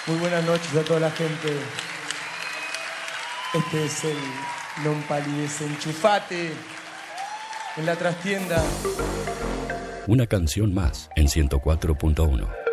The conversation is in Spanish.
Muy buenas noches a toda la gente. Este es el Non Palides Enchufate en la trastienda. Una canción más en 104.1.